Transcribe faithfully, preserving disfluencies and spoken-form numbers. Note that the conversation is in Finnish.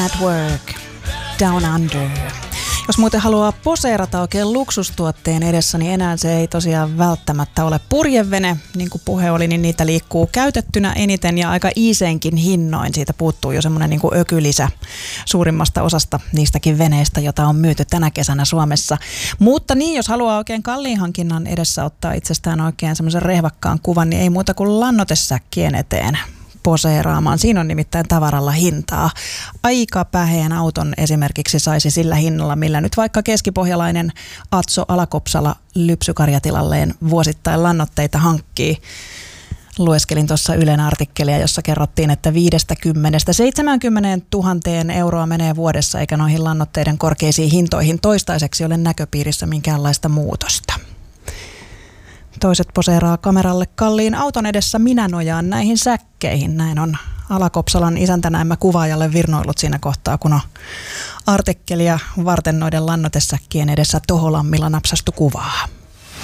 At Work, Down Under. Jos muuten haluaa poseerata oikein luksustuotteen edessä, niin enää se ei tosiaan välttämättä ole purjevene. Niin kuin puhe oli, niin niitä liikkuu käytettynä eniten ja aika iiseenkin hinnoin. Siitä puuttuu jo semmoinen niin kuin ökylisä suurimmasta osasta niistäkin veneistä, jota on myyty tänä kesänä Suomessa. Mutta niin, jos haluaa oikein kalliin hankinnan edessä ottaa itsestään oikein semmoisen rehvakkaan kuvan, niin ei muuta kuin lannoitesäkkien eteen poseeraamaan. Siinä on nimittäin tavaralla hintaa. Aika päheen auton esimerkiksi saisi sillä hinnalla, millä nyt vaikka keskipohjalainen Atso Alakopsala lypsykarjatilalleen vuosittain lannoitteita hankkii. Lueskelin tuossa Ylen artikkelia, jossa kerrottiin, että viidestäkymmenestä seitsemäänkymmeneen tuhanteen euroa menee vuodessa, eikä noihin lannoitteiden korkeisiin hintoihin toistaiseksi ole näköpiirissä minkäänlaista muutosta. Toiset poseeraa kameralle kalliin auton edessä, minä nojaan näihin säkkeihin. Näin on Alakopsalan isäntänäemmä kuvaajalle virnoillut siinä kohtaa, kun on artikkelia varten noiden lannoitesäkkien edessä Toholammilla napsastu kuvaa.